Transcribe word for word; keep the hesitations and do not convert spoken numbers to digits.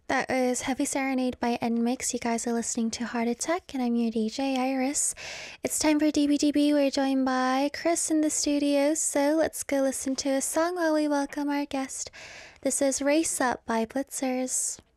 That is Heavy Serenade by Nmix. You guys are listening to Heart Attack, and I'm your D J, Iris. It's time for D B D B. We're joined by Chris in the studio, so let's go listen to a song while we welcome our guest. This is Race Up by Blitzers.